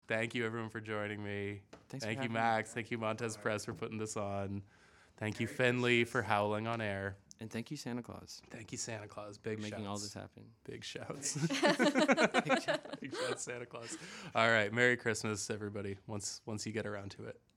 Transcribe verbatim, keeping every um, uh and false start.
Thank you, everyone, for joining me. Thanks Thank for you, having Max. Thank you, Montez Press, for putting this on. Thank you, Finley, for howling on air. And thank you, Santa Claus. Thank you, Santa Claus. Big for making shouts. all this happen. Big shouts. Big shouts, Santa Claus. All right. Merry Christmas, everybody, once once you get around to it.